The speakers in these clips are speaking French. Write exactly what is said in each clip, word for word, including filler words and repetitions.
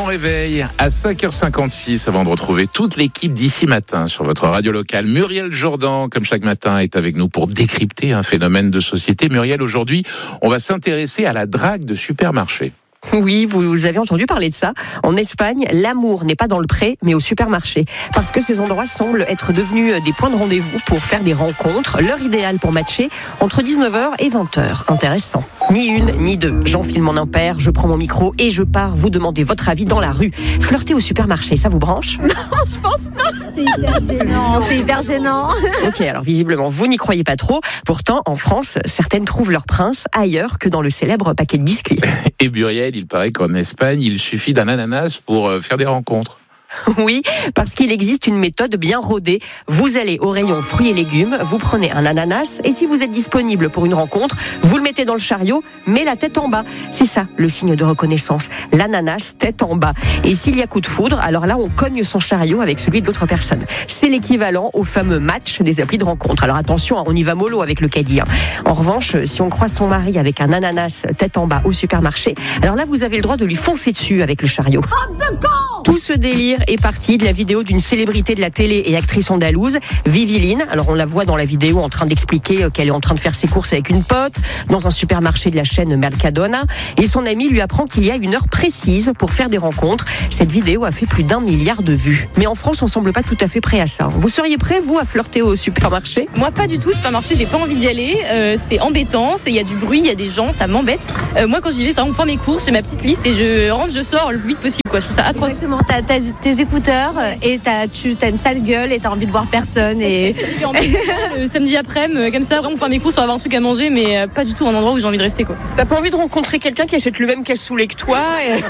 réveil à cinq heures cinquante-six avant de retrouver toute l'équipe d'ici matin sur votre radio locale. Muriel Jourdan, comme chaque matin, est avec nous pour décrypter un phénomène de société. Muriel, aujourd'hui, on va s'intéresser à la drague de supermarché. Oui, vous avez entendu parler de ça. En Espagne, l'amour n'est pas dans le pré, mais au supermarché. Parce que ces endroits semblent être devenus des points de rendez-vous pour faire des rencontres. L'heure idéale pour matcher, entre dix-neuf heures et vingt heures. Intéressant. Ni une, ni deux. J'enfile mon impair, je prends mon micro et je pars vous demander votre avis dans la rue. Flirter au supermarché, ça vous branche ? Non, je pense pas. C'est hyper gênant. C'est hyper gênant. Ok, alors visiblement, vous n'y croyez pas trop. Pourtant, en France, certaines trouvent leur prince ailleurs que dans le célèbre paquet de biscuits. Et Muriel, il paraît qu'en Espagne, il suffit d'un ananas pour faire des rencontres. Oui, parce qu'il existe une méthode bien rodée. Vous allez au rayon fruits et légumes, vous prenez un ananas et si vous êtes disponible pour une rencontre, vous le mettez dans le chariot, mais la tête en bas. C'est ça, le signe de reconnaissance. L'ananas, tête en bas. Et s'il y a coup de foudre, alors là, on cogne son chariot avec celui de l'autre personne. C'est l'équivalent au fameux match des applis de rencontre. Alors attention, on y va mollo avec le caddie. En revanche, si on croise son mari avec un ananas tête en bas au supermarché, alors là, vous avez le droit de lui foncer dessus avec le chariot. Tout ce délire est parti de la vidéo d'une célébrité de la télé et actrice andalouse, Viviline. Alors on la voit dans la vidéo en train d'expliquer qu'elle est en train de faire ses courses avec une pote dans un supermarché de la chaîne Mercadona et son ami lui apprend qu'il y a une heure précise pour faire des rencontres. Cette vidéo a fait plus d'un milliard de vues. Mais en France, on semble pas tout à fait prêt à ça. Vous seriez prêt, vous, à flirter au supermarché ? Moi, pas du tout. Supermarché, j'ai pas envie d'y aller. Euh, c'est embêtant. Il y a du bruit, il y a des gens, ça m'embête. Euh, moi, quand j'y vais, ça on prend mes courses, j'ai ma petite liste et je rentre, je sors le plus vite possible. Quoi. Je trouve ça atroce. Exactement. T'as, t'as tes écouteurs et t'as, tu as une sale gueule et t'as envie de voir personne. Et je vais en le samedi après-midi, comme ça, vraiment faire mes courses pour avoir un truc à manger, mais pas du tout un endroit où j'ai envie de rester. Quoi. T'as pas envie de rencontrer quelqu'un qui achète le même cassoulet que toi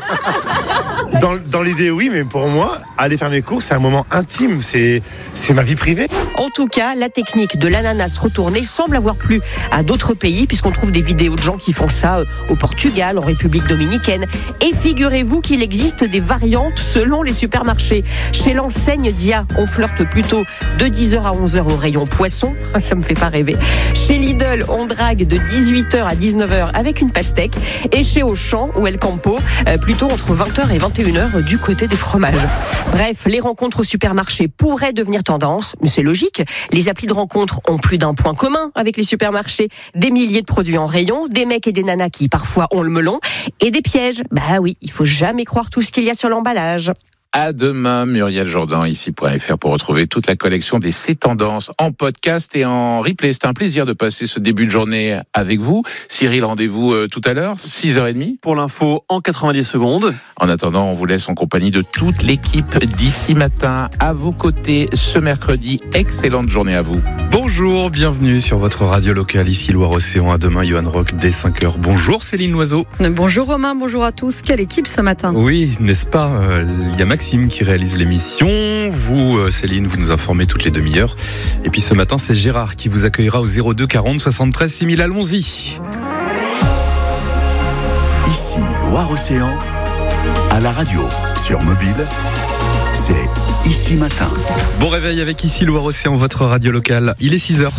et... dans, dans l'idée, oui, mais pour moi, aller faire mes courses, c'est un moment intime, c'est, c'est ma vie privée. En tout cas, la technique de l'ananas retourné semble avoir plu à d'autres pays, puisqu'on trouve des vidéos de gens qui font ça au Portugal, en République dominicaine. Et figurez-vous qu'il existe des variantes selon les supermarchés. Chez l'enseigne Dia, on flirte plutôt de dix heures à onze heures au rayon poisson. Ça me fait pas rêver. Chez Lidl, on drague de dix-huit heures à dix-neuf heures avec une pastèque. Et chez Auchan ou El Campo, plutôt entre vingt heures et vingt et une heures du côté des fromages. Bref, les rencontres au supermarché pourraient devenir tendance, mais c'est logique. Les applis de rencontres ont plus d'un point commun avec les supermarchés. Des milliers de produits en rayon, des mecs et des nanas qui parfois ont le melon, et des pièges. Bah oui, il faut jamais croire tout ce qu'il y a sur l'emballage. À demain, Muriel Jourdan, ici point F R, pour retrouver toute la collection des C'est Tendances en podcast et en replay. C'est un plaisir de passer ce début de journée avec vous. Cyril, rendez-vous euh, tout à l'heure, six heures trente. Pour l'info, en quatre-vingt-dix secondes. En attendant, on vous laisse en compagnie de toute l'équipe d'ici matin à vos côtés ce mercredi. Excellente journée à vous. Bonjour, bienvenue sur votre radio locale, ici Loire-Océan. À demain, Johan Rock, dès cinq heures. Bonjour Céline Loiseau. Bonjour Romain, bonjour à tous. Quelle équipe ce matin ? Oui, n'est-ce pas ? Il y a Maxime qui réalise l'émission. Vous, Céline, vous nous informez toutes les demi-heures. Et puis ce matin, c'est Gérard qui vous accueillera au zéro deux quarante soixante-treize six mille. Allons-y. Ici Loire-Océan, à la radio, sur mobile, c'est Ici Matin. Bon réveil avec Ici Loire-Océan, votre radio locale. Il est six heures.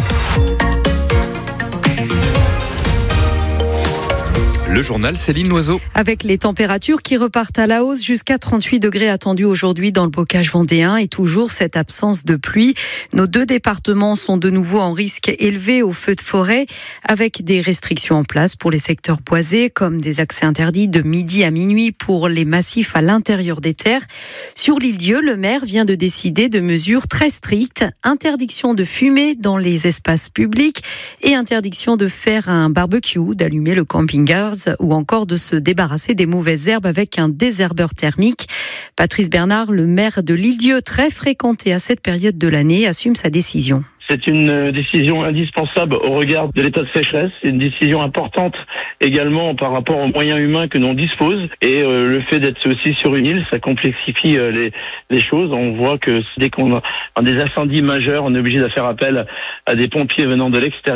Le journal Céline Loiseau. Avec les températures qui repartent à la hausse jusqu'à trente-huit degrés attendus aujourd'hui dans le bocage vendéen et toujours cette absence de pluie. Nos deux départements sont de nouveau en risque élevé au feu de forêt avec des restrictions en place pour les secteurs boisés comme des accès interdits de midi à minuit pour les massifs à l'intérieur des terres. Sur l'île Dieu, le maire vient de décider de mesures très strictes. Interdiction de fumer dans les espaces publics et interdiction de faire un barbecue, d'allumer le camping-gaz ou encore de se débarrasser des mauvaises herbes avec un désherbeur thermique. Patrice Bernard, le maire de l'île Dieu, très fréquenté à cette période de l'année, assume sa décision. C'est une décision indispensable au regard de l'état de sécheresse. C'est une décision importante également par rapport aux moyens humains que l'on dispose. Et euh, le fait d'être aussi sur une île, ça complexifie euh, les, les choses. On voit que dès qu'on a des incendies majeurs, on est obligé de faire appel à des pompiers venant de l'extérieur.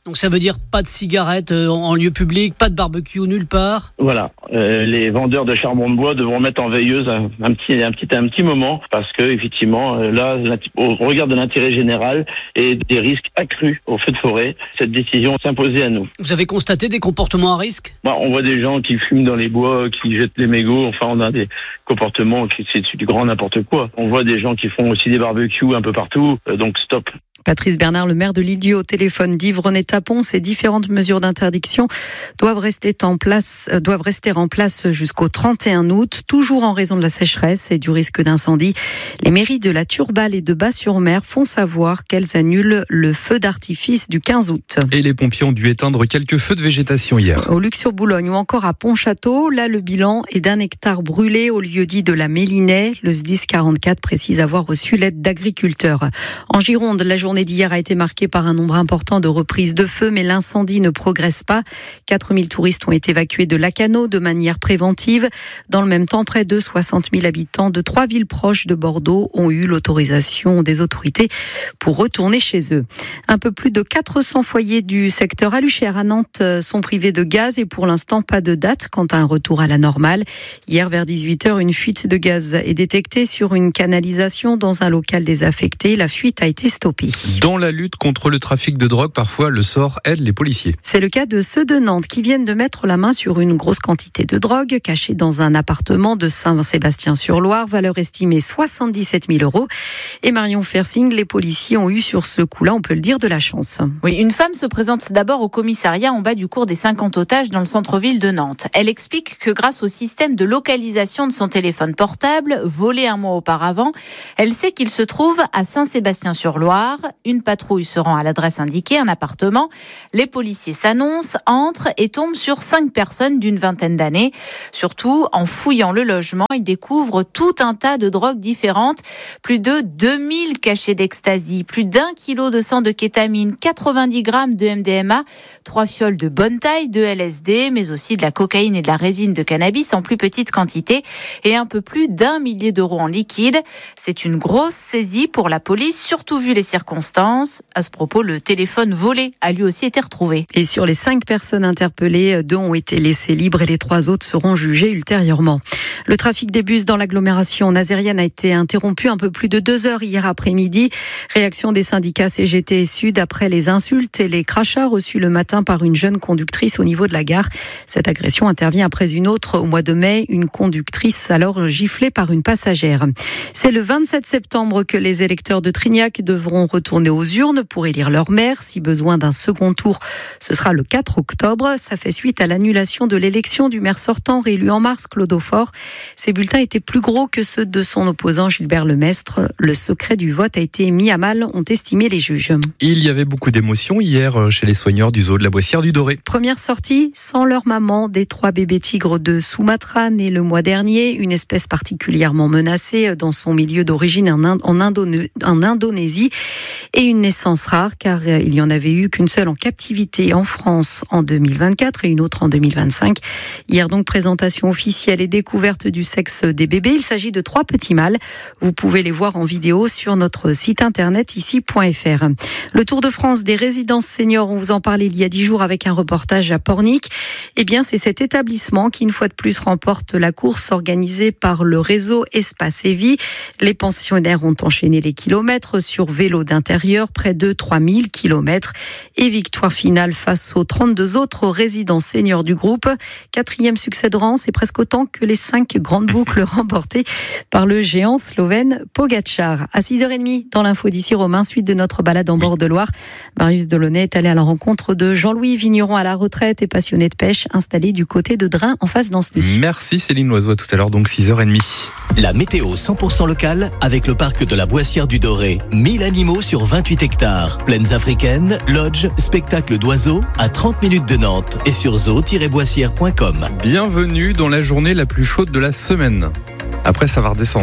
Donc ça veut dire pas de cigarettes en lieu public, pas de barbecue nulle part. Voilà, euh, les vendeurs de charbon de bois devront mettre en veilleuse un, un petit, un petit, un petit moment parce que effectivement, euh, là, au regard de l'intérêt général et des risques accrus au feu de forêt, cette décision s'imposait à nous. Vous avez constaté des comportements à risque ? Bah, on voit des gens qui fument dans les bois, qui jettent les mégots. Enfin, on a des comportements qui c'est du grand n'importe quoi. On voit des gens qui font aussi des barbecues un peu partout. Euh, donc stop. Patrice Bernard, le maire de l'Île-d'Yeu, au téléphone d'Yves René Tapon. Ces différentes mesures d'interdiction doivent rester en place, doivent rester en place jusqu'au trente et un août, toujours en raison de la sécheresse et du risque d'incendie. Les mairies de la Turballe et de Bas-sur-Mer font savoir qu'elles annulent le feu d'artifice du quinze août. Et les pompiers ont dû éteindre quelques feux de végétation hier. Au Luc-sur-Boulogne ou encore à Pontchâteau, là le bilan est d'un hectare brûlé au lieu-dit de la Mélinais. Le S D I S quarante-quatre précise avoir reçu l'aide d'agriculteurs. En Gironde, la journée d'hier a été marquée par un nombre important de reprises de feu, mais l'incendie ne progresse pas. quatre mille touristes ont été évacués de Lacanau de manière préventive. Dans le même temps, près de soixante mille habitants de trois villes proches de Bordeaux ont eu l'autorisation des autorités pour retourner chez eux. Un peu plus de quatre cents foyers du secteur Aluchère à Nantes sont privés de gaz et pour l'instant pas de date quant à un retour à la normale. Hier vers dix-huit heures, une fuite de gaz est détectée sur une canalisation dans un local désaffecté. La fuite a été stoppée. Dans la lutte contre le trafic de drogue, parfois le sort aide les policiers. C'est le cas de ceux de Nantes qui viennent de mettre la main sur une grosse quantité de drogue cachée dans un appartement de Saint-Sébastien-sur-Loire, valeur estimée soixante-dix-sept mille euros. Et Marion Fersing, les policiers ont eu sur ce coup-là, on peut le dire, de la chance. Oui, une femme se présente d'abord au commissariat en bas du cours des cinquante otages dans le centre-ville de Nantes. Elle explique que grâce au système de localisation de son téléphone portable, volé un mois auparavant, elle sait qu'il se trouve à Saint-Sébastien-sur-Loire. Une patrouille se rend à l'adresse indiquée, un appartement. Les policiers s'annoncent, entrent et tombent sur cinq personnes d'une vingtaine d'années. Surtout, en fouillant le logement, ils découvrent tout un tas de drogues différentes. Plus de deux mille cachets d'ecstasy, plus d'un kilo de sang de kétamine, quatre-vingt-dix grammes de M D M A, trois fioles de bonne taille de L S D, mais aussi de la cocaïne et de la résine de cannabis en plus petite quantité et un peu plus d'un millier d'euros en liquide. C'est une grosse saisie pour la police, surtout vu les circonstances. À ce propos, le téléphone volé a lui aussi été retrouvé. Et sur les cinq personnes interpellées, deux ont été laissées libres et les trois autres seront jugées ultérieurement. Le trafic des bus dans l'agglomération nazérienne a été interrompu un peu plus de deux heures hier après-midi. Réaction des syndicats C G T et Sud après les insultes et les crachats reçus le matin par une jeune conductrice au niveau de la gare. Cette agression intervient après une autre au mois de mai, une conductrice alors giflée par une passagère. C'est le vingt-sept septembre que les électeurs de Trignac devront retourner aux urnes pour élire leur maire. Si besoin d'un second tour, ce sera le quatre octobre. Ça fait suite à l'annulation de l'élection du maire sortant réélu En Marche, Claude Aufort. Ces bulletins étaient plus gros que ceux de son opposant Gilbert Lemestre. Le secret du vote a été mis à mal, ont estimé les juges. Il y avait beaucoup d'émotions hier chez les soigneurs du zoo de la Boissière du Doré. Première sortie sans leur maman des trois bébés tigres de Sumatra nés le mois dernier, une espèce particulièrement menacée dans son milieu d'origine en, Ind- en, Indone- en Indonésie et une naissance rare car il y en avait eu qu'une seule en captivité en France en deux mille vingt-quatre et une autre en deux mille vingt-cinq. Hier donc présentation officielle et découverte du sexe des bébés. Il s'agit de trois petits mâles. Vous pouvez les voir en vidéo sur notre site internet ici point f r. Le Tour de France des résidences seniors, on vous en parlait il y a dix jours avec un reportage à Pornic. Eh bien, c'est cet établissement qui, une fois de plus, remporte la course organisée par le réseau Espace et Vie. Les pensionnaires ont enchaîné les kilomètres sur vélo d'intérieur, près de trois mille kilomètres. Et victoire finale face aux trente-deux autres résidents seniors du groupe. Quatrième succès de rang, c'est presque autant que les cinq grandes boucles remportées par le géant slovène Pogačar. À six heures trente, dans l'info d'ici Romain, suite de notre balade en bord de Loire, Marius Delaunay est allé à la rencontre de Jean-Louis Vigneron à la retraite et passionné de pêche, installé du côté de Drin en face d'Ancenis. Merci Céline Loiseau, tout à l'heure, donc six heures trente. La météo cent pour cent locale avec le parc de la Boissière du Doré. mille animaux sur vingt-huit hectares. Plaines africaines, lodge, spectacle d'oiseaux à trente minutes de Nantes et sur zoo tiret boissière point com. Bienvenue dans la journée la plus chaude de la semaine. Après, ça va redescendre.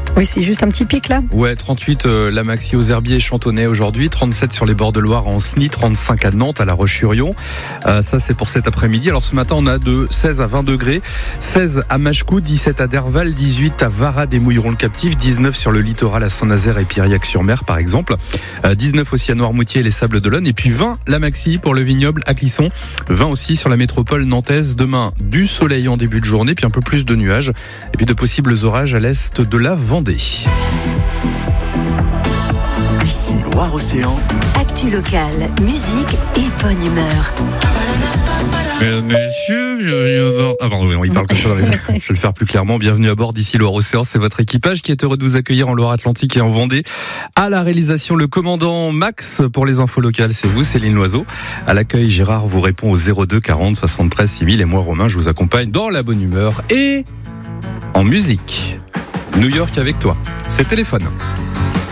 Oui, c'est juste un petit pic là. Ouais, trente-huit euh, la maxi aux Herbiers et Chantonnay aujourd'hui, trente-sept sur les bords de Loire en Sny, trente-cinq à Nantes, à La Roche-sur-Yon. Euh, ça, c'est pour cet après-midi. Alors ce matin, on a de seize à vingt degrés, seize à Machecou, dix-sept à Derval, dix-huit à Varade et Mouilleron-le-Captif, dix-neuf sur le littoral à Saint-Nazaire et Piriac-sur-Mer, par exemple. Euh, dix-neuf aussi à Noirmoutier et les Sables d'Olonne. Et puis vingt la maxi pour le vignoble à Clisson, vingt aussi sur la métropole nantaise. Demain, du soleil en début de journée, puis un peu plus de nuages. Et puis de possibles orages à l'est de la Vendée. Ici, Loire-Océan. Actu locale, musique et bonne humeur. Mesdames, messieurs, bienvenue à bord. Ah pardon, oui, il parle comme ça dans les... Je vais le faire plus clairement. Bienvenue à bord d'ici Loire-Océan. C'est votre équipage qui est heureux de vous accueillir en Loire-Atlantique et en Vendée. À la réalisation, le commandant Max pour les infos locales. C'est vous, Céline Loiseau. À l'accueil, Gérard vous répond au zéro deux quarante soixante-treize six mille. Et moi, Romain, je vous accompagne dans la bonne humeur et en musique. New York avec toi. C'est Téléphone.